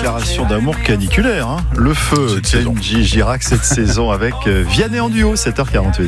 déclaration d'amour caniculaire, hein. Le feu, Kenji Girac cette saison avec Vianney en duo, 7h48.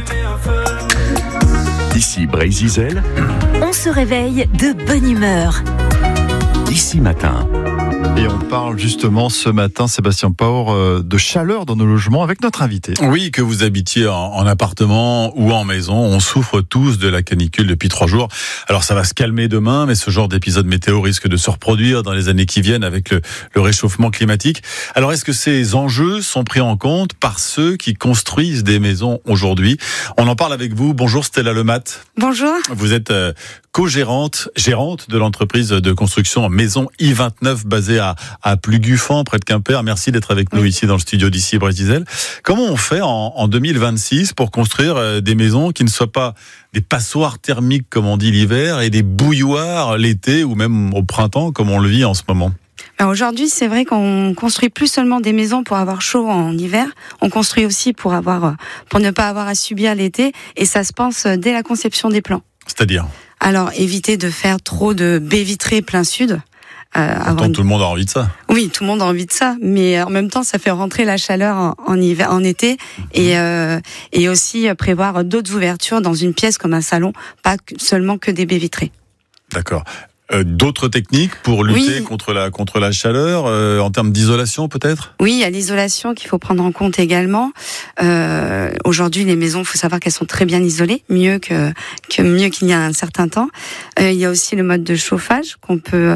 Ici Brésil. On se réveille de bonne humeur. Ici Matin. Et on parle justement ce matin, Sébastien Paur, de chaleur dans nos logements avec notre invité. Oui, que vous habitiez en appartement ou en maison, on souffre tous de la canicule depuis 3 jours. Alors ça va se calmer demain, mais ce genre d'épisode météo risque de se reproduire dans les années qui viennent avec le réchauffement climatique. Alors est-ce que ces enjeux sont pris en compte par ceux qui construisent des maisons aujourd'hui ? On en parle avec vous. Bonjour Stella Lemat. Bonjour. gérante de l'entreprise de construction Maison I29 basée à Plugufan, près de Quimper. Merci d'être avec nous ici dans le studio d'Ici Brésil. Comment on fait en 2026 pour construire des maisons qui ne soient pas des passoires thermiques comme on dit l'hiver et des bouilloires l'été ou même au printemps comme on le vit en ce moment ? Aujourd'hui, c'est vrai qu'on construit plus seulement des maisons pour avoir chaud en hiver. On construit aussi pour ne pas avoir à subir l'été, et ça se pense dès la conception des plans. C'est-à-dire ? Alors, éviter de faire trop de baies vitrées plein sud. Tout le monde a envie de ça. Oui, tout le monde a envie de ça, mais en même temps, ça fait rentrer la chaleur en hiver, en été, et aussi prévoir d'autres ouvertures dans une pièce comme un salon, pas seulement que des baies vitrées. D'accord. D'autres techniques pour lutter contre la chaleur, en termes d'isolation peut-être ? Oui, il y a l'isolation qu'il faut prendre en compte également. Aujourd'hui, les maisons, il faut savoir qu'elles sont très bien isolées, mieux qu'il y a un certain temps. Il y a aussi le mode de chauffage qu'on peut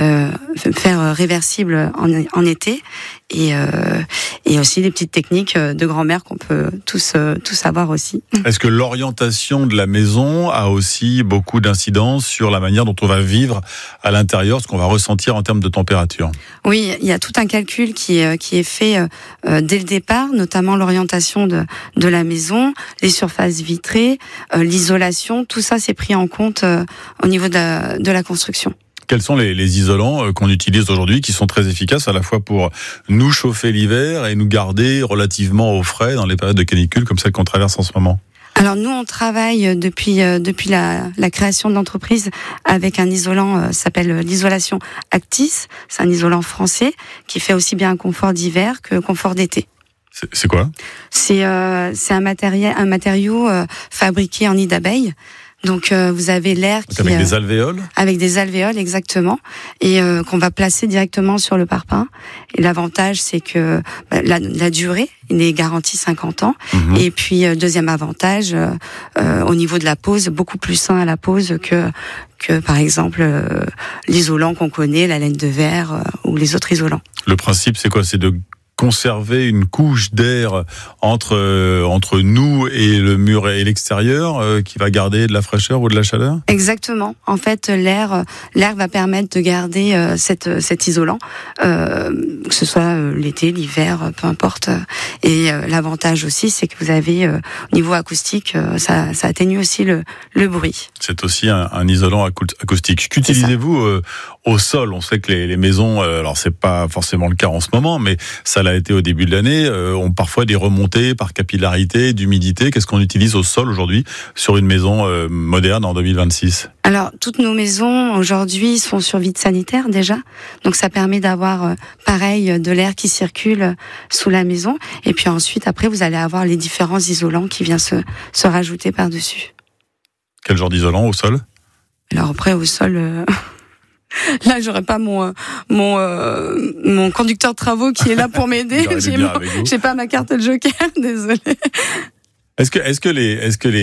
faire réversible en été, et aussi des petites techniques de grand-mère qu'on peut tous avoir aussi. Est-ce que l'orientation de la maison a aussi beaucoup d'incidence sur la manière dont on va vivre à l'intérieur, ce qu'on va ressentir en termes de température ? Oui, il y a tout un calcul qui est fait dès le départ, notamment l'orientation de la maison, les surfaces vitrées, l'isolation, tout ça c'est pris en compte au niveau de la construction. Quels sont les isolants qu'on utilise aujourd'hui qui sont très efficaces à la fois pour nous chauffer l'hiver et nous garder relativement au frais dans les périodes de canicule comme celle qu'on traverse en ce moment ? Alors nous, on travaille depuis la création de l'entreprise avec un isolant, s'appelle l'isolation Actis. C'est un isolant français qui fait aussi bien un confort d'hiver que confort d'été. C'est quoi ? C'est un matériau fabriqué en nid d'abeille. Donc vous avez l'air qui avec des alvéoles ? Avec des alvéoles, exactement, et qu'on va placer directement sur le parpaing. Et l'avantage, c'est que la durée, il est garanti 50 ans. Et puis deuxième avantage, au niveau de la pose, beaucoup plus sain à la pose que par exemple l'isolant qu'on connaît, la laine de verre ou les autres isolants. Le principe, c'est quoi ? C'est de conserver une couche d'air entre nous et le mur et l'extérieur qui va garder de la fraîcheur ou de la chaleur ? Exactement. En fait, l'air va permettre de garder cet isolant, que ce soit l'été, l'hiver, peu importe. Et l'avantage aussi, c'est que vous avez au niveau acoustique, ça atténue aussi le bruit. C'est aussi un isolant acoustique. Qu'utilisez-vous au sol ? On sait que les maisons, alors c'est pas forcément le cas en ce moment, mais ça l'a été au début de l'année, ont parfois des remontées par capillarité, d'humidité. Qu'est-ce qu'on utilise au sol aujourd'hui sur une maison moderne en 2026 ? Alors, toutes nos maisons aujourd'hui sont sur vide sanitaire déjà, donc ça permet d'avoir pareil de l'air qui circule sous la maison. Et puis ensuite, après, vous allez avoir les différents isolants qui viennent se rajouter par-dessus. Quel genre d'isolant au sol ? Alors après, au sol... Là, j'aurais pas mon conducteur de travaux qui est là pour m'aider. J'ai pas ma carte de joker, désolé. Est-ce que les